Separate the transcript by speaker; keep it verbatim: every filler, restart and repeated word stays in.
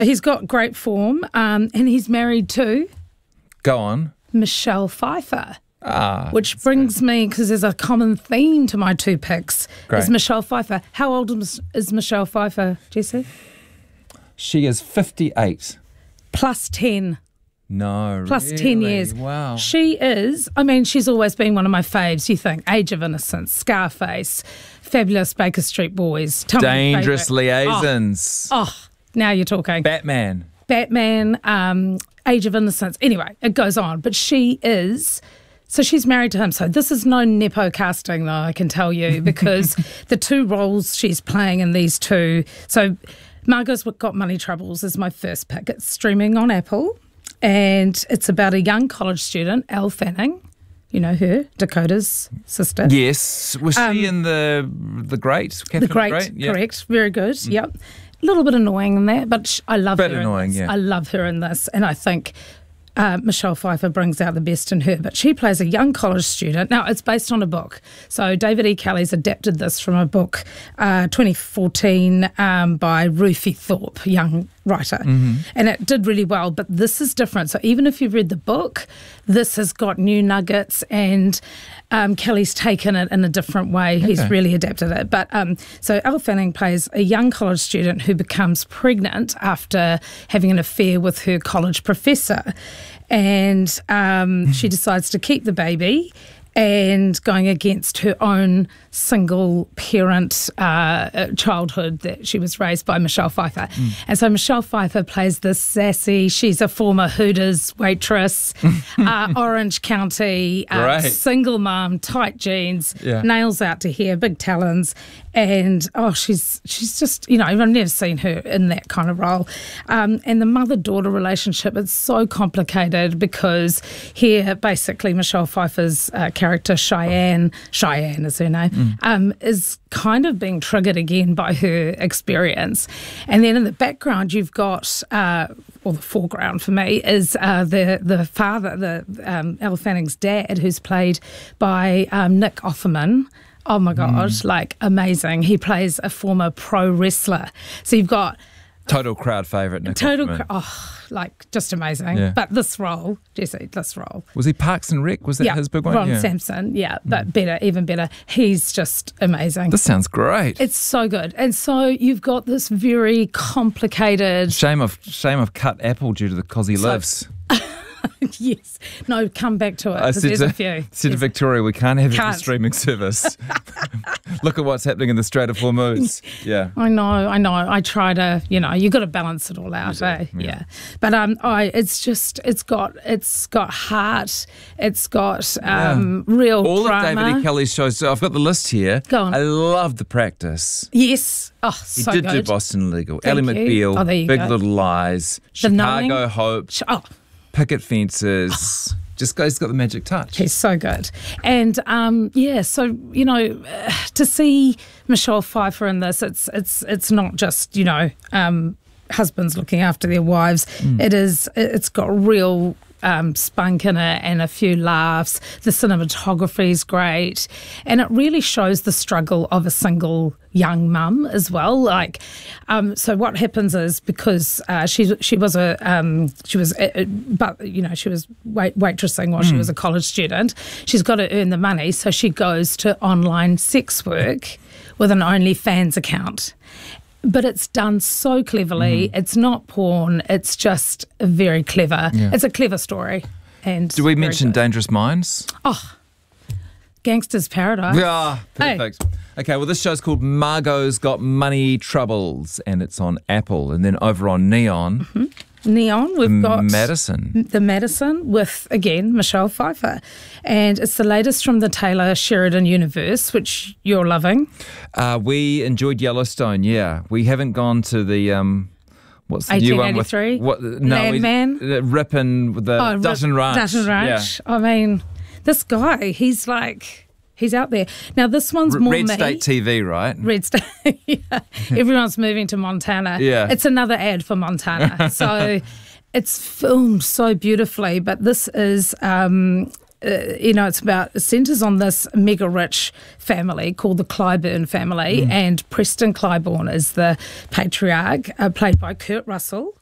Speaker 1: He's got great form, um, and he's married to
Speaker 2: Go on.
Speaker 1: Michelle Pfeiffer.
Speaker 2: Ah,
Speaker 1: Which brings great. me, because there's a common theme to my two picks,
Speaker 2: Great.
Speaker 1: is Michelle Pfeiffer. How old is, is Michelle Pfeiffer, Jesse?
Speaker 2: She is fifty-eight.
Speaker 1: Plus ten.
Speaker 2: No,
Speaker 1: Plus
Speaker 2: really?
Speaker 1: ten years.
Speaker 2: Wow.
Speaker 1: She is, I mean, she's always been one of my faves. You think Age of Innocence, Scarface, Fabulous Baker Street Boys. Tell
Speaker 2: Dangerous
Speaker 1: me your favourite.
Speaker 2: Liaisons.
Speaker 1: Oh, oh, now you're talking.
Speaker 2: Batman.
Speaker 1: Batman, um, Age of Innocence. Anyway, it goes on. But she is, so she's married to him. So this is no nepo casting, though, I can tell you, because the two roles she's playing in these two. So Margot's Got Money Troubles is my first pick. It's streaming on Apple, and it's about a young college student, Elle Fanning. You know her, Dakota's sister.
Speaker 2: Yes. Was she
Speaker 1: Um,
Speaker 2: in the the Great?
Speaker 1: The Great,
Speaker 2: Great? Yeah.
Speaker 1: correct. Very good. Mm. Yep. A little bit annoying in that, but sh- I love
Speaker 2: Bit
Speaker 1: her.
Speaker 2: annoying,
Speaker 1: in this.
Speaker 2: yeah.
Speaker 1: I love her in this, and I think uh, Michelle Pfeiffer brings out the best in her. But she plays a young college student. Now, it's based on a book. So David E. Kelly's adapted this from a book, uh, twenty fourteen, um, by Rufy Thorpe, young writer. Mm-hmm. And it did really well, but this is different. So even if you've read the book, this has got new nuggets, and um, Kelly's taken it in a different way. Okay. He's really adapted it. But um, so Elle Fanning plays a young college student who becomes pregnant after having an affair with her college professor. And um, she decides to keep the baby, and going against her own single parent uh, childhood that she was raised by Michelle Pfeiffer. Mm. And so Michelle Pfeiffer plays this sassy, she's a former Hooters waitress, uh, Orange County, uh, single mum, tight jeans, yeah. nails out to here, big talons. And, oh, she's she's just, you know, I've never seen her in that kind of role. Um, and the mother-daughter relationship is so complicated because here, basically, Michelle Pfeiffer's uh, character, Cheyenne, Cheyenne is her name, mm. um, is kind of being triggered again by her experience. And then in the background, you've got, uh, or the foreground for me, is uh, the, the father, the um, Elle Fanning's dad, who's played by um, Nick Offerman. Oh my God, mm. like amazing. He plays a former pro wrestler. So you've got...
Speaker 2: Total crowd favourite, Nick
Speaker 1: Total,
Speaker 2: Offerman.
Speaker 1: cr- oh, like just amazing.
Speaker 2: Yeah.
Speaker 1: But this role, Jesse, this role.
Speaker 2: Was he Parks and Rec? Was that
Speaker 1: yeah,
Speaker 2: his big one?
Speaker 1: Ron
Speaker 2: yeah.
Speaker 1: Sampson, yeah, but mm. better, even better. He's just amazing.
Speaker 2: This sounds great.
Speaker 1: It's so good. And so you've got this very complicated...
Speaker 2: Shame I've, shame I've cut Apple due to the cause he
Speaker 1: so,
Speaker 2: lives.
Speaker 1: Yes. No, come back to it.
Speaker 2: I said,
Speaker 1: there's
Speaker 2: to,
Speaker 1: a few.
Speaker 2: said to Victoria, we can't have
Speaker 1: can't.
Speaker 2: a streaming service. Look at what's happening in the Strait of Hormuz. Yeah.
Speaker 1: I know, I know. I try to, you know, you've got to balance it all out, eh? Yeah. yeah. But um, I, it's just, it's got, it's got heart. It's got um, yeah. real
Speaker 2: all
Speaker 1: drama.
Speaker 2: All of David E. Kelly's shows. So I've got the list here.
Speaker 1: Go on.
Speaker 2: I love The Practice.
Speaker 1: Yes. Oh,
Speaker 2: he
Speaker 1: so
Speaker 2: did
Speaker 1: good.
Speaker 2: do Boston Legal.
Speaker 1: Thank
Speaker 2: Ally
Speaker 1: you.
Speaker 2: McBeal.
Speaker 1: Oh, there you
Speaker 2: Big
Speaker 1: go.
Speaker 2: Little Lies.
Speaker 1: The
Speaker 2: Chicago
Speaker 1: Knowing.
Speaker 2: Hope.
Speaker 1: Oh.
Speaker 2: Picket Fences. Just he's got the magic touch.
Speaker 1: He's so good. And um, yeah, so, you know, uh, to see Michelle Pfeiffer in this, it's it's it's not just, you know, um, husbands looking after their wives. Mm. It is, it's got real um, spunk in it and a few laughs. The cinematography is great. And it really shows the struggle of a single young mum as well. Like, um, so what happens is because uh, she she was a um, she was uh, but you know she was wait, waitressing while mm. she was a college student. She's got to earn the money, so she goes to online sex work with an OnlyFans account. But it's done so cleverly. Mm. It's not porn. It's just very clever. Yeah. It's a clever story. And
Speaker 2: do we mention
Speaker 1: good.
Speaker 2: Dangerous Minds?
Speaker 1: Oh, Gangster's Paradise.
Speaker 2: Yeah, perfect. Hey. Okay, well, this show's called Margot's Got Money Troubles, and it's on Apple. And then over on Neon...
Speaker 1: Mm-hmm. Neon, we've got
Speaker 2: Madison.
Speaker 1: The Madison with, again, Michelle Pfeiffer. And it's the latest from the Taylor Sheridan universe, which you're loving.
Speaker 2: Uh, we enjoyed Yellowstone, yeah. We haven't gone to the... Um, what's the new one? With, what, no,
Speaker 1: Landman?
Speaker 2: Uh, Ripon with the
Speaker 1: oh,
Speaker 2: Dutton Ranch.
Speaker 1: Dutton Ranch.
Speaker 2: Yeah.
Speaker 1: I mean, this guy, he's like... He's out there. Now, this one's more
Speaker 2: Red
Speaker 1: me.
Speaker 2: State T V, right?
Speaker 1: Red State, yeah. Everyone's moving to Montana.
Speaker 2: Yeah.
Speaker 1: It's another ad for Montana. So it's filmed so beautifully, but this is... Um, Uh, you know, it's about, it centres on this mega rich family called the Clyburn family, mm. and Preston Clyburn is the patriarch, uh, played by Kurt Russell.